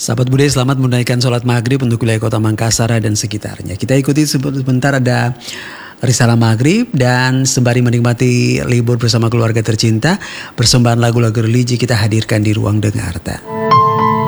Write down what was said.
Sahabat budaya, selamat menunaikan sholat maghrib untuk wilayah kota Makassar dan sekitarnya. Kita ikuti sebentar ada risalah maghrib dan sembari menikmati libur bersama keluarga tercinta, persembahan lagu-lagu religi kita hadirkan di ruang dengarta.